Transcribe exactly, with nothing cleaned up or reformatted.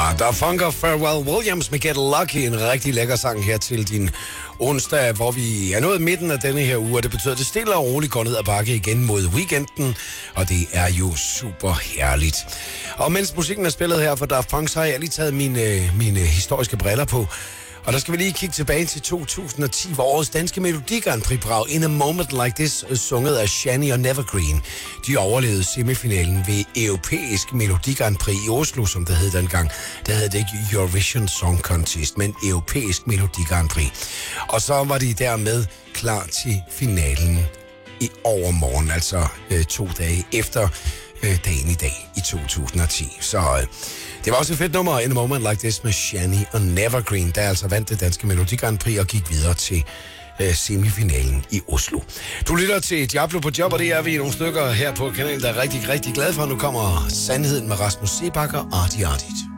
Ja, der funker Pharrell Williams med Get Lucky, en rigtig lækker sang her til din onsdag, hvor vi er nået midten af denne her uge, og det betyder, at det stille og roligt går ned ad bakke igen mod weekenden, og det er jo super herligt. Og mens musikken er spillet her for Daft Punk, så har jeg lige taget mine, mine historiske briller på, og der skal vi lige kigge tilbage til to tusind og ti, hvor årets danske Melodi Grand Prix-brag In a Moment Like This, sunget af Shani og Nevergreen. De overlevede semifinalen ved Europæisk Melodi Grand Prix i Oslo, som det hed dengang. Der hed det ikke Eurovision Song Contest, men Europæisk Melodi Grand Prix. Og så var de dermed klar til finalen i overmorgen, altså øh, to dage efter øh, dagen i dag i to tusind og ti. Så øh, det var også et fedt nummer, In a Moment Like This med Shani og Nevergreen, der altså vandt det danske Melodi Grand Prix og gik videre til øh, semifinalen i Oslo. Du lytter til Diablo på Job, og det er vi nogle stykker her på kanalen, der er rigtig, rigtig glade for. Nu kommer Sandheden med Rasmus Sebakker og Artie Artie.